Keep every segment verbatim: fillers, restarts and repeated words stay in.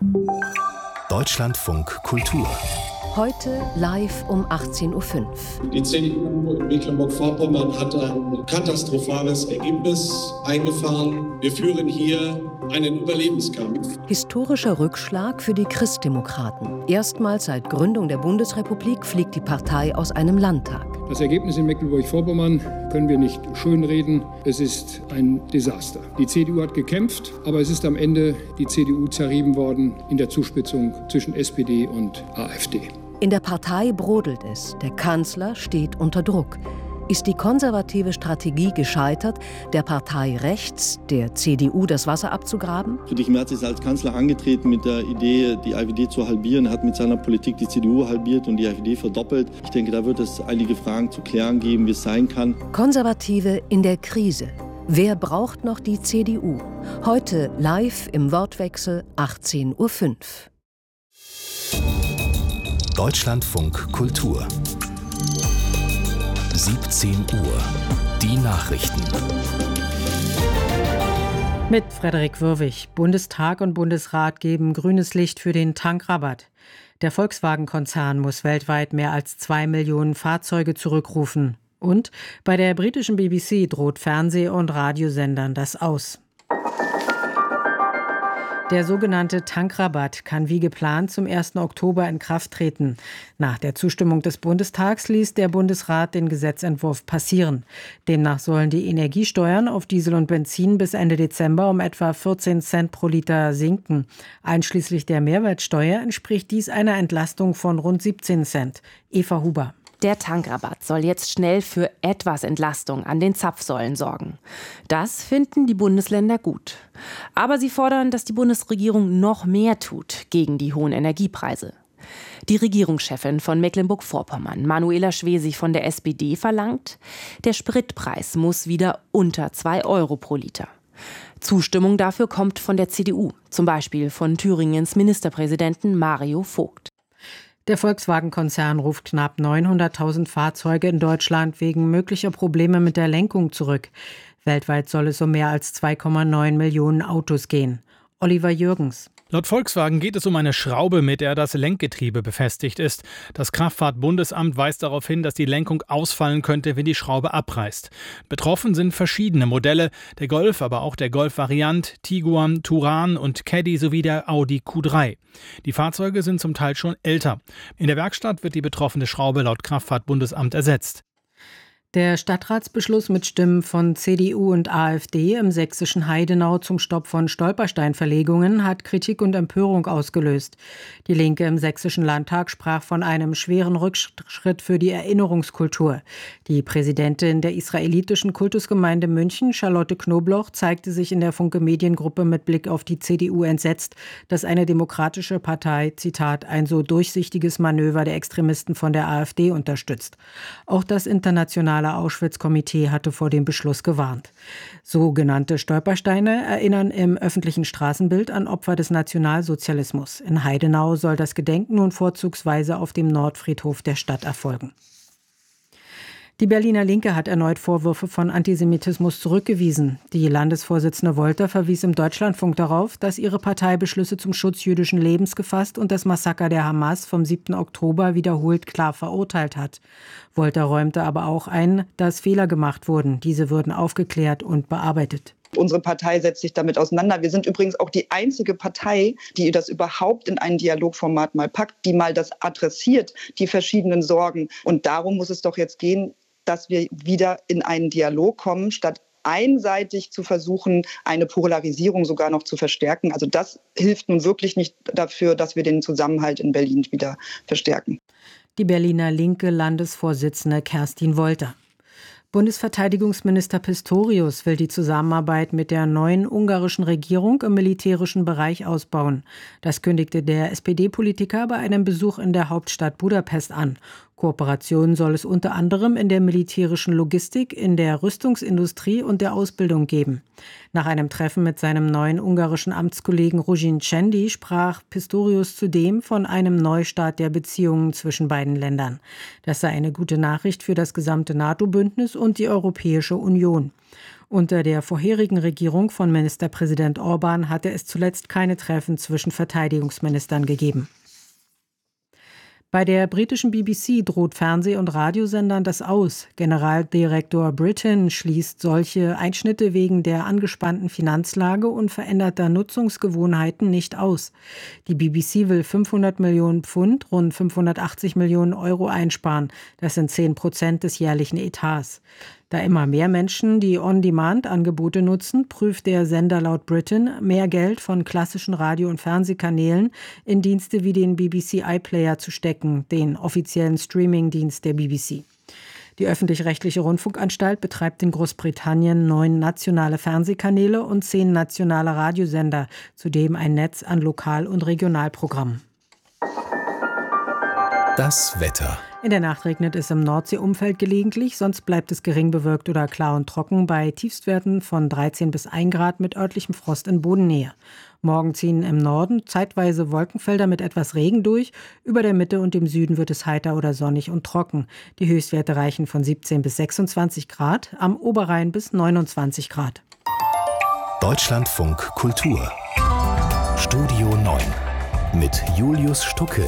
Deutschlandfunk Kultur. Heute live um achtzehn Uhr fünf. Die C D U in Mecklenburg-Vorpommern hat ein katastrophales Ergebnis eingefahren. Wir führen hier einen Überlebenskampf. Historischer Rückschlag für die Christdemokraten. Erstmals seit Gründung der Bundesrepublik fliegt die Partei aus einem Landtag. Das Ergebnis in Mecklenburg-Vorpommern können wir nicht schönreden. Es ist ein Desaster. Die C D U hat gekämpft, aber es ist am Ende die C D U zerrieben worden in der Zuspitzung zwischen S P D und AfD. In der Partei brodelt es. Der Kanzler steht unter Druck. Ist die konservative Strategie gescheitert, der Partei rechts, der C D U, das Wasser abzugraben? Friedrich Merz ist als Kanzler angetreten mit der Idee, die AfD zu halbieren. Er hat mit seiner Politik die C D U halbiert und die AfD verdoppelt. Ich denke, da wird es einige Fragen zu klären geben, wie es sein kann. Konservative in der Krise. Wer braucht noch die C D U? Heute live im Wortwechsel achtzehn Uhr fünf. Deutschlandfunk Kultur. siebzehn Uhr. Die Nachrichten. Mit Frederik Würwig. Bundestag und Bundesrat geben grünes Licht für den Tankrabatt. Der Volkswagen-Konzern muss weltweit mehr als zwei Millionen Fahrzeuge zurückrufen. Und bei der britischen B B C droht Fernseh- und Radiosendern das aus. Der sogenannte Tankrabatt kann wie geplant zum ersten Oktober in Kraft treten. Nach der Zustimmung des Bundestags ließ der Bundesrat den Gesetzentwurf passieren. Demnach sollen die Energiesteuern auf Diesel und Benzin bis Ende Dezember um etwa vierzehn Cent pro Liter sinken. Einschließlich der Mehrwertsteuer entspricht dies einer Entlastung von rund siebzehn Cent. Eva Huber. Der Tankrabatt soll jetzt schnell für etwas Entlastung an den Zapfsäulen sorgen. Das finden die Bundesländer gut. Aber sie fordern, dass die Bundesregierung noch mehr tut gegen die hohen Energiepreise. Die Regierungschefin von Mecklenburg-Vorpommern, Manuela Schwesig von der S P D, verlangt, der Spritpreis muss wieder unter zwei Euro pro Liter. Zustimmung dafür kommt von der C D U, zum Beispiel von Thüringens Ministerpräsidenten Mario Vogt. Der Volkswagen-Konzern ruft knapp neunhunderttausend Fahrzeuge in Deutschland wegen möglicher Probleme mit der Lenkung zurück. Weltweit soll es um mehr als zwei Komma neun Millionen Autos gehen. Oliver Jürgens. Laut Volkswagen geht es um eine Schraube, mit der das Lenkgetriebe befestigt ist. Das Kraftfahrtbundesamt weist darauf hin, dass die Lenkung ausfallen könnte, wenn die Schraube abreißt. Betroffen sind verschiedene Modelle, der Golf, aber auch der Golf-Variant, Tiguan, Touran und Caddy sowie der Audi Q drei. Die Fahrzeuge sind zum Teil schon älter. In der Werkstatt wird die betroffene Schraube laut Kraftfahrtbundesamt ersetzt. Der Stadtratsbeschluss mit Stimmen von C D U und AfD im sächsischen Heidenau zum Stopp von Stolpersteinverlegungen hat Kritik und Empörung ausgelöst. Die Linke im sächsischen Landtag sprach von einem schweren Rückschritt für die Erinnerungskultur. Die Präsidentin der israelitischen Kultusgemeinde München, Charlotte Knobloch, zeigte sich in der Funke Mediengruppe mit Blick auf die C D U entsetzt, dass eine demokratische Partei, Zitat, ein so durchsichtiges Manöver der Extremisten von der AfD unterstützt. Auch das internationale Auschwitz-Komitee hatte vor dem Beschluss gewarnt. Sogenannte Stolpersteine erinnern im öffentlichen Straßenbild an Opfer des Nationalsozialismus. In Heidenau soll das Gedenken nun vorzugsweise auf dem Nordfriedhof der Stadt erfolgen. Die Berliner Linke hat erneut Vorwürfe von Antisemitismus zurückgewiesen. Die Landesvorsitzende Wolter verwies im Deutschlandfunk darauf, dass ihre Partei Beschlüsse zum Schutz jüdischen Lebens gefasst und das Massaker der Hamas vom siebten Oktober wiederholt klar verurteilt hat. Wolter räumte aber auch ein, dass Fehler gemacht wurden. Diese würden aufgeklärt und bearbeitet. Unsere Partei setzt sich damit auseinander. Wir sind übrigens auch die einzige Partei, die das überhaupt in ein Dialogformat mal packt, die mal das adressiert, die verschiedenen Sorgen. Und darum muss es doch jetzt gehen, dass wir wieder in einen Dialog kommen, statt einseitig zu versuchen, eine Polarisierung sogar noch zu verstärken. Also das hilft nun wirklich nicht dafür, dass wir den Zusammenhalt in Berlin wieder verstärken. Die Berliner Linke Landesvorsitzende Kerstin Wolter. Bundesverteidigungsminister Pistorius will die Zusammenarbeit mit der neuen ungarischen Regierung im militärischen Bereich ausbauen. Das kündigte der S P D-Politiker bei einem Besuch in der Hauptstadt Budapest an. Kooperationen soll es unter anderem in der militärischen Logistik, in der Rüstungsindustrie und der Ausbildung geben. Nach einem Treffen mit seinem neuen ungarischen Amtskollegen Ruzin Csendi sprach Pistorius zudem von einem Neustart der Beziehungen zwischen beiden Ländern. Das sei eine gute Nachricht für das gesamte NATO-Bündnis und die Europäische Union. Unter der vorherigen Regierung von Ministerpräsident Orbán hatte es zuletzt keine Treffen zwischen Verteidigungsministern gegeben. Bei der britischen B B C droht Fernseh- und Radiosendern das Aus. Generaldirektor Britton schließt solche Einschnitte wegen der angespannten Finanzlage und veränderter Nutzungsgewohnheiten nicht aus. Die B B C will fünfhundert Millionen Pfund, rund fünfhundertachtzig Millionen Euro einsparen. Das sind zehn Prozent des jährlichen Etats. Da immer mehr Menschen die On-Demand-Angebote nutzen, prüft der Sender laut Britton mehr Geld von klassischen Radio- und Fernsehkanälen in Dienste wie den B B C iPlayer zu stecken, den offiziellen Streaming-Dienst der B B C. Die öffentlich-rechtliche Rundfunkanstalt betreibt in Großbritannien neun nationale Fernsehkanäle und zehn nationale Radiosender, zudem ein Netz an Lokal- und Regionalprogrammen. Das Wetter. In der Nacht regnet es im Nordseeumfeld gelegentlich, sonst bleibt es gering bewölkt oder klar und trocken bei Tiefstwerten von dreizehn bis ein Grad mit örtlichem Frost in Bodennähe. Morgen ziehen im Norden zeitweise Wolkenfelder mit etwas Regen durch. Über der Mitte und dem Süden wird es heiter oder sonnig und trocken. Die Höchstwerte reichen von siebzehn bis sechsundzwanzig Grad, am Oberrhein bis neunundzwanzig Grad. Deutschlandfunk Kultur. Studio neun mit Julius Stucke.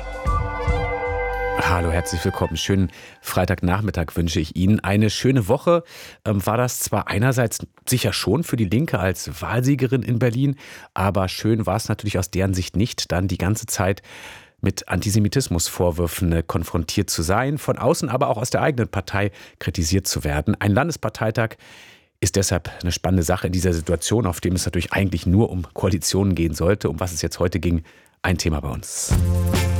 Hallo, herzlich willkommen. Schönen Freitagnachmittag wünsche ich Ihnen. Eine schöne Woche ähm, war das zwar einerseits sicher schon für die Linke als Wahlsiegerin in Berlin, aber schön war es natürlich aus deren Sicht nicht, dann die ganze Zeit mit Antisemitismusvorwürfen äh, konfrontiert zu sein, von außen aber auch aus der eigenen Partei kritisiert zu werden. Ein Landesparteitag ist deshalb eine spannende Sache in dieser Situation, auf dem es natürlich eigentlich nur um Koalitionen gehen sollte. Um was es jetzt heute ging, ein Thema bei uns.